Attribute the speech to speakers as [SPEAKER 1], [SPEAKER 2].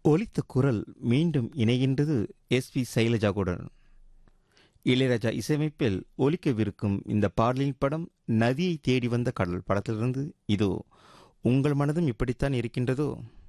[SPEAKER 1] ஒலித்த குரல் மீண்டும் இணைகின்றது எஸ்.பி. சைலஜாவுடன். இளையராஜா இசையமைப்பில் ஒலிக்கவிருக்கும் இந்த பாடலின் படம் நதியை தேடி வந்த கடல் படத்திலிருந்து. இதோ உங்கள் மனதும் இப்படித்தான் இருக்கின்றதோ?